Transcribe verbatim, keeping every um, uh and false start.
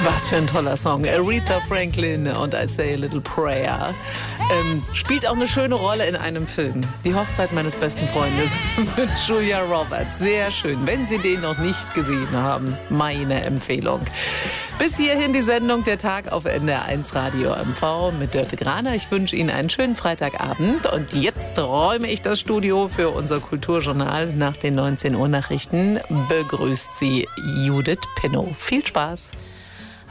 Was für ein toller Song. Aretha Franklin und I Say a Little Prayer. Ähm, spielt auch eine schöne Rolle in einem Film. Die Hochzeit meines besten Freundes mit Julia Roberts. Sehr schön. Wenn Sie den noch nicht gesehen haben, meine Empfehlung. Bis hierhin die Sendung Der Tag auf N D R eins Radio M V mit Dörte Graner. Ich wünsche Ihnen einen schönen Freitagabend. Und jetzt räume ich das Studio für unser Kulturjournal. Nach den neunzehn Uhr Nachrichten begrüßt Sie Judith Pinnow. Viel Spaß.